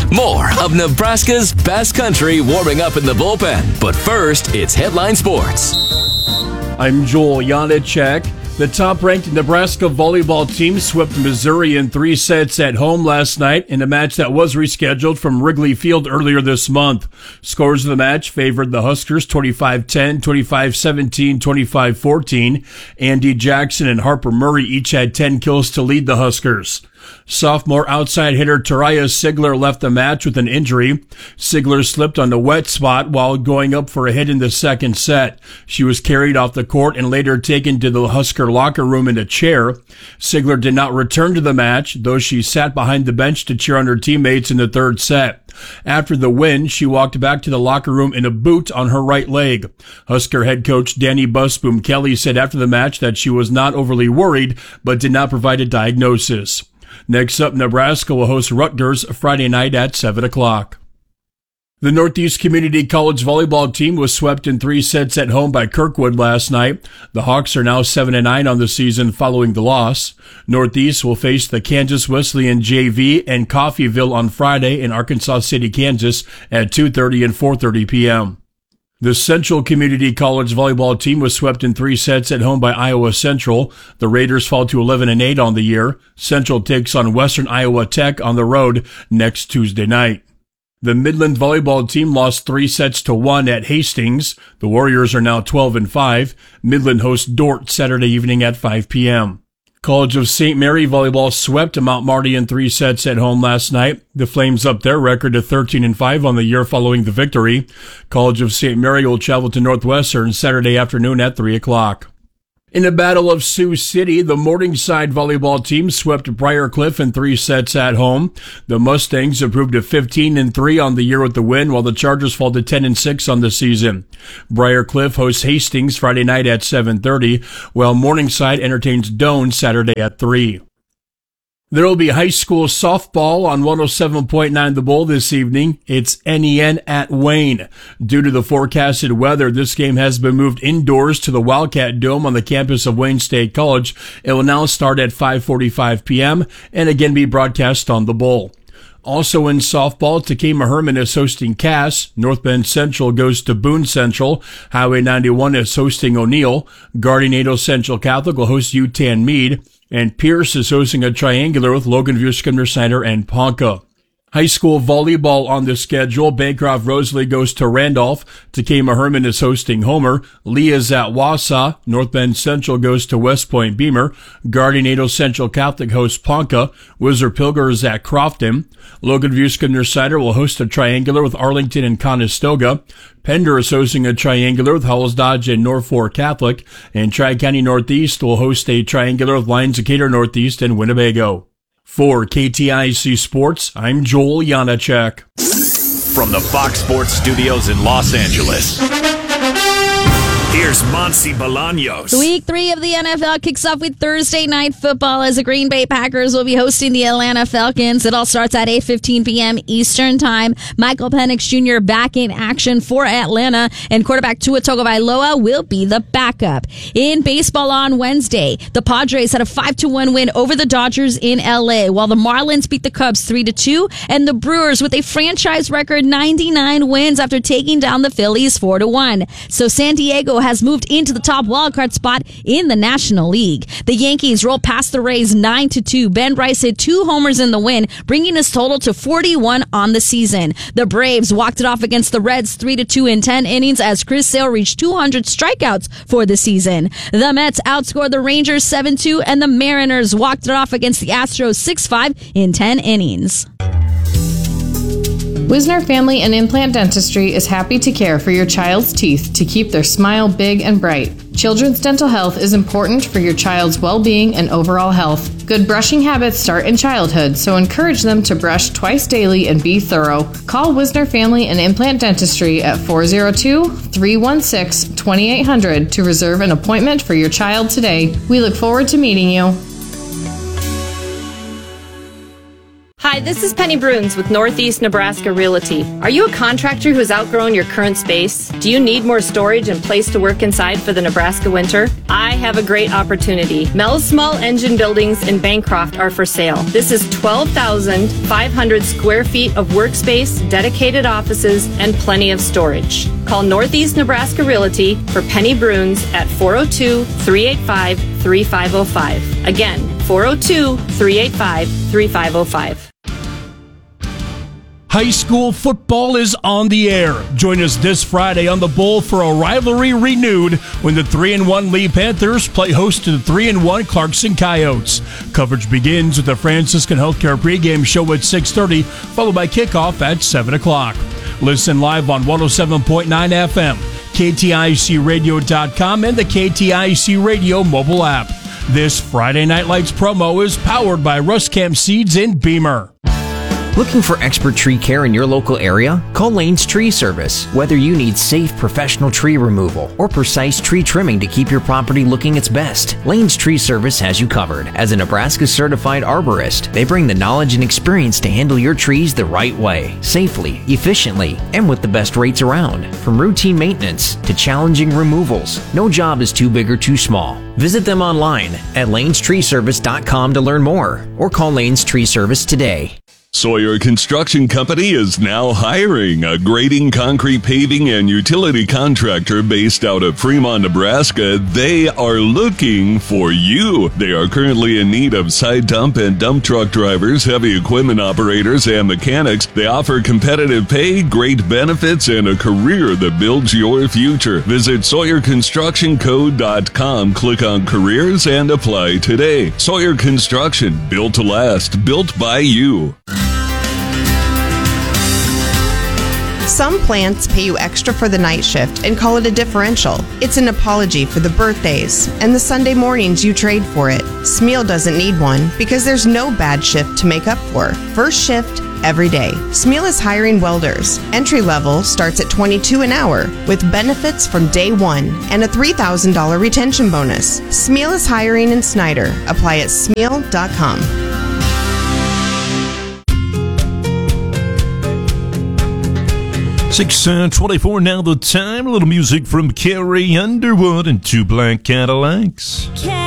More of Nebraska's best country warming up in the bullpen. But first, it's Headline Sports. I'm Joel Janacek. The top-ranked Nebraska volleyball team swept Missouri in 3 sets at home last night in a match that was rescheduled from Wrigley Field earlier this month. Scores of the match favored the Huskers 25-10, 25-17, 25-14. Andy Jackson and Harper Murray each had 10 kills to lead the Huskers. Sophomore outside hitter Taraya Sigler left the match with an injury. Sigler slipped on the wet spot while going up for a hit in the second set. She was carried off the court and later taken to the Husker locker room in a chair. Sigler did not return to the match, though she sat behind the bench to cheer on her teammates in the third set. After the win, she walked back to the locker room in a boot on her right leg. Husker head coach Danny Busboom Kelly said after the match that she was not overly worried, but did not provide a diagnosis. Next up, Nebraska will host Rutgers Friday night at 7 o'clock. The Northeast Community College volleyball team was swept in 3 sets at home by Kirkwood last night. The Hawks are now 7-9 on the season following the loss. Northeast will face the Kansas Wesleyan JV and Coffeyville on Friday in Arkansas City, Kansas at 2:30 and 4:30 p.m. The Central Community College volleyball team was swept in 3 sets at home by Iowa Central. The Raiders fall to 11-8 on the year. Central takes on Western Iowa Tech on the road next Tuesday night. The Midland volleyball team lost 3 sets to 1 at Hastings. The Warriors are now 12-5. Midland hosts Dordt Saturday evening at 5 p.m. College of St. Mary volleyball swept Mount Marty in 3 sets at home last night. The Flames upped their record to 13-5 on the year following the victory. College of St. Mary will travel to Northwestern Saturday afternoon at 3 o'clock. In the Battle of Sioux City, the Morningside volleyball team swept Briar Cliff in 3 sets at home. The Mustangs improved to 15-3 on the year with the win, while the Chargers fall to 10-6 on the season. Briar Cliff hosts Hastings Friday night at 7:30, while Morningside entertains Doane Saturday at 3. There will be high school softball on 107.9 The Bull this evening. It's NEN at Wayne. Due to the forecasted weather, this game has been moved indoors to the Wildcat Dome on the campus of Wayne State College. It will now start at 5:45 p.m. and again be broadcast on The Bull. Also in softball, Takema Herman is hosting Cass. North Bend Central goes to Boone Central. Highway 91 is hosting O'Neill. Gardena Central Catholic will host UTAN Meade. And Pierce is hosting a triangular with Loganview, Scribner-Snyder, and Ponca. High school volleyball on the schedule. Bancroft Rosalie goes to Randolph. Takema Herman is hosting Homer. Lee is at Wausau. North Bend Central goes to West Point Beamer. Gardena Central Catholic hosts Ponca. Whizzer Pilger is at Crofton. Loganview Scribner-Snyder will host a triangular with Arlington and Conestoga. Pender is hosting a triangular with Howells Dodge and Norfolk Catholic. And Tri-County Northeast will host a triangular with Lions Decatur Northeast and Winnebago. For KTIC Sports, I'm Joel Janacek. From the Fox Sports Studios in Los Angeles, here's Monse Bolaños. Week 3 of the NFL kicks off with Thursday Night Football as the Green Bay Packers will be hosting the Atlanta Falcons. It all starts at 8:15 p.m. Eastern Time. Michael Penix Jr. back in action for Atlanta, and quarterback Tua Tagovailoa will be the backup. In baseball on Wednesday, the Padres had a 5-1 win over the Dodgers in L.A., while the Marlins beat the Cubs 3-2, and the Brewers with a franchise record 99 wins after taking down the Phillies 4-1. So San Diego has moved into the top wildcard spot in the National League. The Yankees rolled past the Rays 9-2. Ben Bryce hit 2 homers in the win, bringing his total to 41 on the season. The Braves walked it off against the Reds 3-2 in 10 innings as Chris Sale reached 200 strikeouts for the season. The Mets outscored the Rangers 7-2, and the Mariners walked it off against the Astros 6-5 in 10 innings. Wisner Family and Implant Dentistry is happy to care for your child's teeth to keep their smile big and bright. Children's dental health is important for your child's well-being and overall health. Good brushing habits start in childhood, so encourage them to brush twice daily and be thorough. Call Wisner Family and Implant Dentistry at 402-316-2800 to reserve an appointment for your child today. We look forward to meeting you. Hi, this is Penny Bruns with Northeast Nebraska Realty. Are you a contractor who's outgrown your current space? Do you need more storage and place to work inside for the Nebraska winter? I have a great opportunity. Mel's Small Engine Buildings in Bancroft are for sale. This is 12,500 square feet of workspace, dedicated offices, and plenty of storage. Call Northeast Nebraska Realty for Penny Bruns at 402-385-3505. Again, 402-385-3505. High school football is on the air. Join us this Friday on The Bull for a rivalry renewed when the 3-1 Lee Panthers play host to the 3-1 Clarkson Coyotes. Coverage begins with the Franciscan Healthcare pregame show at 6:30, followed by kickoff at 7 o'clock. Listen live on 107.9 FM, KTICradio.com, and the KTIC Radio mobile app. This Friday Night Lights promo is powered by Ruscamp Seeds in Beamer. Looking for expert tree care in your local area? Call Lane's Tree Service. Whether you need safe professional tree removal or precise tree trimming to keep your property looking its best, Lane's Tree Service has you covered. As a Nebraska certified arborist, they bring the knowledge and experience to handle your trees the right way, safely, efficiently, and with the best rates around. From routine maintenance to challenging removals, no job is too big or too small. Visit them online at lanestreeservice.com to learn more or call Lane's Tree Service today. Sawyer Construction Company is now hiring a grading, concrete, paving, and utility contractor based out of Fremont, Nebraska. They are looking for you. They are currently in need of side dump and dump truck drivers, heavy equipment operators, and mechanics. They offer competitive pay, great benefits, and a career that builds your future. Visit SawyerConstructionCo.com, click on careers, and apply today. Sawyer Construction, built to last, built by you. Some plants pay you extra for the night shift and call it a differential. It's an apology for the birthdays and the Sunday mornings you trade for it. Smeal doesn't need one because there's no bad shift to make up for. First shift every day. Smeal is hiring welders. Entry level starts at $22 an hour with benefits from day one and a $3,000 retention bonus. Smeal is hiring in Snyder. Apply at smeal.com. 6:24 now the time. A little music from Carrie Underwood and Two Black Cadillacs.